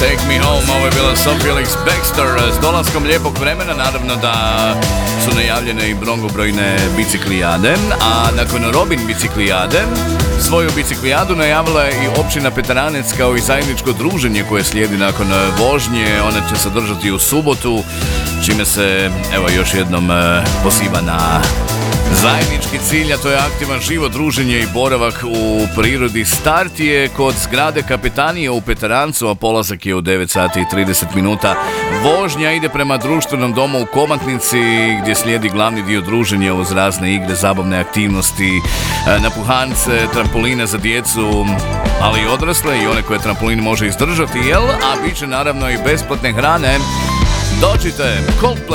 Take Me Home, ovo je bila Sophie Ellis Bextor. S dolaskom lijepog vremena naravno da su najavljene i mnogobrojne biciklijade, a nakon Robin biciklijade svoju biciklijadu najavila je i općina Petraranec kao i zajedničko druženje koje slijedi nakon vožnje. Ona će se održati u subotu, čime se evo još jednom poziva na zajednički cilj, a to je aktivan život, druženje i boravak u prirodi. Start je kod zgrade kapetanije u Petrarancu, a polazak je u 9 sati i 30 minuta. Vožnja ide prema društvenom domu u Komatnici, gdje slijedi glavni dio druženja uz razne igre, zabavne aktivnosti, napuhance, trampoline za djecu, ali i odrasle i one koje trampolin može izdržati, a bit će naravno i besplatne hrane. Dođite, Coldplay.